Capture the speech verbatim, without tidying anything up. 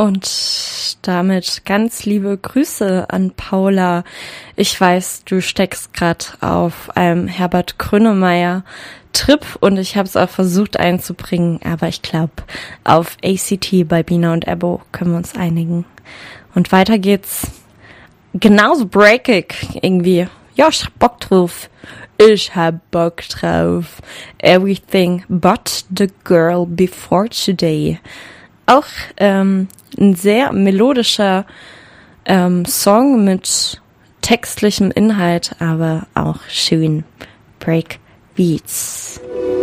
Und damit ganz liebe Grüße an Paula. Ich weiß, du steckst gerade auf einem Herbert Grönemeyer Trip und ich habe es auch versucht einzubringen, aber ich glaube, auf A C T bei Bina und Ebo können wir uns einigen. Und weiter geht's. Genauso breakig irgendwie. Ja, ich hab Bock drauf. Ich hab Bock drauf. Everything but the girl before today. Auch ähm, ein sehr melodischer ähm, Song mit textlichem Inhalt, aber auch schön Breakbeats.